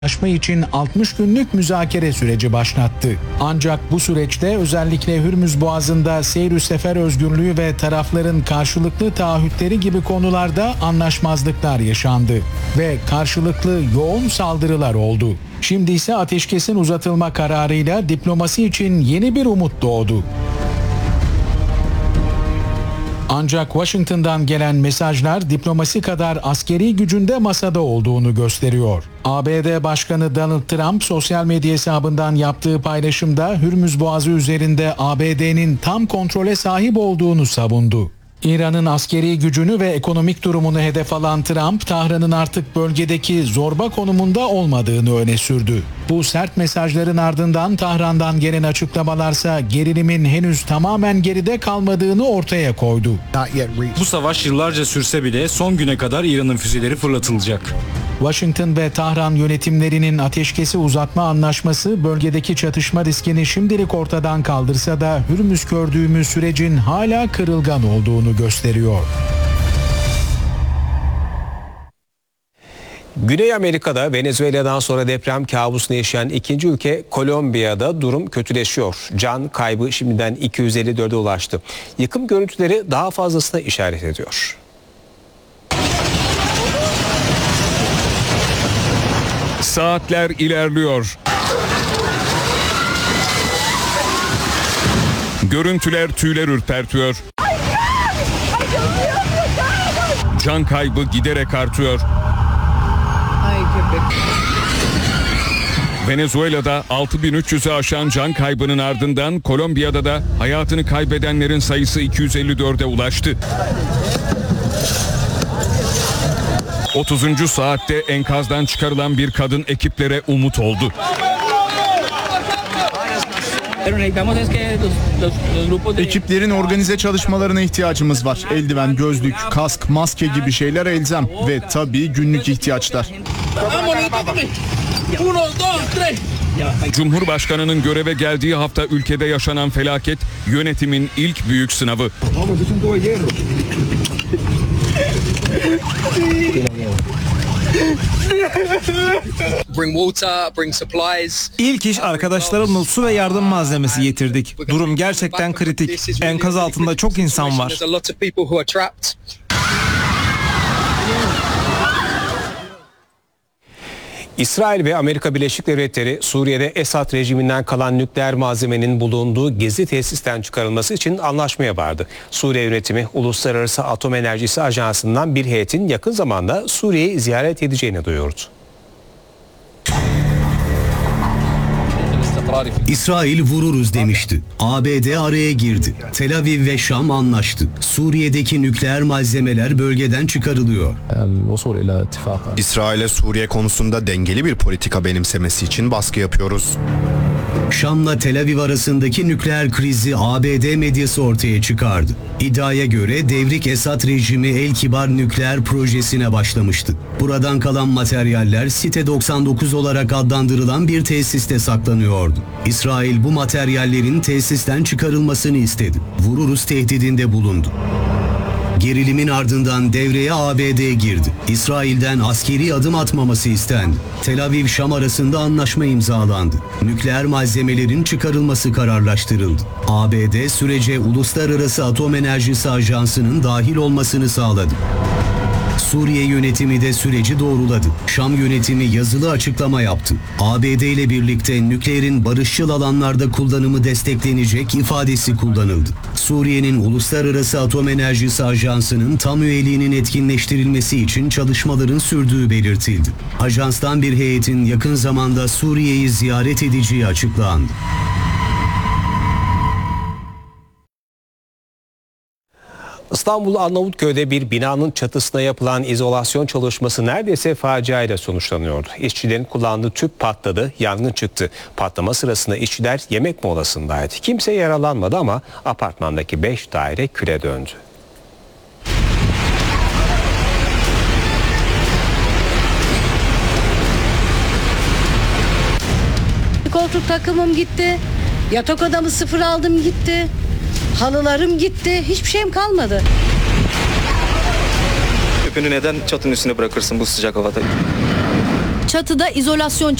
Anlaşma için 60 günlük müzakere süreci başlattı. Ancak bu süreçte özellikle Hürmüz Boğazı'nda seyir sefer özgürlüğü ve tarafların karşılıklı taahhütleri gibi konularda anlaşmazlıklar yaşandı ve karşılıklı yoğun saldırılar oldu. Şimdi ise ateşkesin uzatılma kararıyla diplomasi için yeni bir umut doğdu. Ancak Washington'dan gelen mesajlar diplomasi kadar askeri gücünde masada olduğunu gösteriyor. ABD Başkanı Donald Trump sosyal medya hesabından yaptığı paylaşımda Hürmüz Boğazı üzerinde ABD'nin tam kontrole sahip olduğunu savundu. İran'ın askeri gücünü ve ekonomik durumunu hedef alan Trump, Tahran'ın artık bölgedeki zorba konumunda olmadığını öne sürdü. Bu sert mesajların ardından Tahran'dan gelen açıklamalarsa gerilimin henüz tamamen geride kalmadığını ortaya koydu. Bu savaş yıllarca sürse bile son güne kadar İran'ın füzeleri fırlatılacak. Washington ve Tahran yönetimlerinin ateşkesi uzatma anlaşması bölgedeki çatışma riskini şimdilik ortadan kaldırsa da Hürmüz gördüğümüz sürecin hala kırılgan olduğunu gösteriyor. Güney Amerika'da Venezuela'dan sonra deprem kabusunu yaşayan ikinci ülke Kolombiya'da durum kötüleşiyor. Can kaybı şimdiden 254'e ulaştı. Yıkım görüntüleri daha fazlasına işaret ediyor. Saatler ilerliyor. Görüntüler tüyler ürpertiyor. Can kaybı giderek artıyor. Venezuela'da 6.300'ü aşan can kaybının ardından Kolombiya'da da hayatını kaybedenlerin sayısı 254'e ulaştı. 30. saatte enkazdan çıkarılan bir kadın ekiplere umut oldu. Ekiplerin organize çalışmalarına ihtiyacımız var. Eldiven, gözlük, kask, maske gibi şeyler elzem ve tabii günlük ihtiyaçlar. Cumhurbaşkanının göreve geldiği hafta ülkede yaşanan felaket yönetimin ilk büyük sınavı. İlk iş arkadaşlarımla su ve yardım malzemesi getirdik. Durum gerçekten kritik. Enkaz altında çok insan var. İsrail ve Amerika Birleşik Devletleri Suriye'de Esad rejiminden kalan nükleer malzemenin bulunduğu gizli tesisten çıkarılması için anlaşmaya vardı. Suriye yönetimi Uluslararası Atom Enerjisi Ajansı'ndan bir heyetin yakın zamanda Suriye'yi ziyaret edeceğini duyurdu. İsrail vururuz demişti. ABD araya girdi. Tel Aviv ve Şam anlaştı. Suriye'deki nükleer malzemeler bölgeden çıkarılıyor. İsrail'e Suriye konusunda dengeli bir politika benimsemesi için baskı yapıyoruz. Şam'la Tel Aviv arasındaki nükleer krizi ABD medyası ortaya çıkardı. İddiaya göre devrik Esad rejimi El Kibar nükleer projesine başlamıştı. Buradan kalan materyaller Site 99 olarak adlandırılan bir tesiste saklanıyordu. İsrail bu materyallerin tesisten çıkarılmasını istedi. Vururuz tehdidinde bulundu. Gerilimin ardından devreye ABD girdi. İsrail'den askeri adım atmaması istendi. Tel Aviv-Şam arasında anlaşma imzalandı. Nükleer malzemelerin çıkarılması kararlaştırıldı. ABD sürece Uluslararası Atom Enerjisi Ajansı'nın dahil olmasını sağladı. Suriye yönetimi de süreci doğruladı. Şam yönetimi yazılı açıklama yaptı. ABD ile birlikte nükleerin barışçıl alanlarda kullanımı desteklenecek ifadesi kullanıldı. Suriye'nin Uluslararası Atom Enerjisi Ajansı'nın tam üyeliğinin etkinleştirilmesi için çalışmaların sürdüğü belirtildi. Ajanstan bir heyetin yakın zamanda Suriye'yi ziyaret edeceği açıklandı. İstanbul Arnavutköy'de bir binanın çatısına yapılan izolasyon çalışması neredeyse faciayla sonuçlanıyordu. İşçilerin kullandığı tüp patladı, yangın çıktı. Patlama sırasında işçiler yemek molasındaydı. Kimse yaralanmadı ama apartmandaki 5 daire küle döndü. Koltuk takımım gitti, yatak odamı sıfır aldım gitti. Halılarım gitti. Hiçbir şeyim kalmadı. Tüpünü neden çatının üstüne bırakırsın bu sıcak havada? Çatıda izolasyon